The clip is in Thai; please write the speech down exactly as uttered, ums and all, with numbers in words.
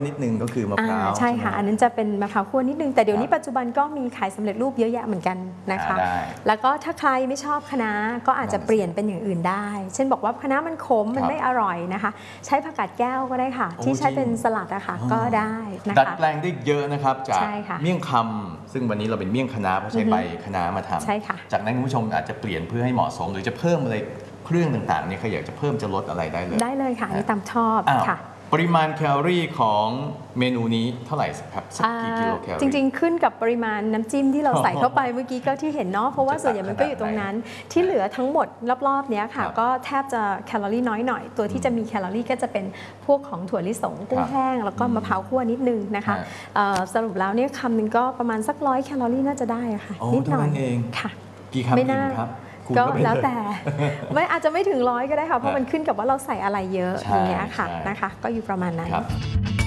นิดนึงก็คือมะพร้าวใช่ค่ะอันนั้นจะเป็นมะพร้าวคั่วนิดนึงแต่เดี๋ยวนี้ปัจจุบันก็มีขายสำเร็จรูปเยอะแยะเหมือนกันนะคะแล้วก็ถ้าใครไม่ชอบคะน้าก็อาจจะเปลี่ยนเป็นอย่างอื่นได้เช่นบอกว่าคะน้ามันขมมันไม่อร่อยนะคะใช้ผักกาดแก้วก็ได้ค่ะที่ใช้เป็นสลัดอะค่ะก็ได้นะคะดัดแปลงได้เยอะนะครับจากเมี่ยงคำซึ่งวันนี้เราเป็นเมี่ยงคะน้าเพราะใช้ใบคะน้ามาทำใช่ค่ะจากนั้นคุณผู้ชมอาจจะเปลี่ยนเพื่อให้เหมาะสมหรือจะเพิ่มอะไรเครื่องต่างๆเนี่ยใครอยากจะเพิ่มจะลดอะไรได้เลยได้เลยค่ะนี่ตามชอบค่ะปริมาณแคลอรี่ของเมนูนี้เท่าไหร่ครับสักกี่กิโลแคลอรี่จริงๆขึ้นกับปริมาณน้ำจิ้มที่เราใส่เข้าไปเมื่อกี้ก็ที่เห็นเนาะเพราะว่าส่วนใหญ่มันก็อยู่ตรงนั้นที่เหลือทั้งหมดรอบๆนี้ค่ะก็แทบจะแคลอรี่น้อยหน่อยตัวที่จะมีแคลอรี่ก็จะเป็นพวกของถั่วลิสงกุ้งแห้งแล้วก็มะพร้าวคั่วนิดนึงนะคะสรุปแล้วเนี่ยคำหนึ่งก็ประมาณสักร้อยแคลอรี่น่าจะได้ค่ะนิดหน่อยเองค่ะกี่คำอิ่มครับก็แล้วแต่ไม่อาจจะไม่ถึงร้อยก็ได้ค่ะเพราะมันขึ้นกับว่าเราใส่อะไรเยอะอย่างเงี้ยค่ะนะคะก็อยู่ประมาณนั้น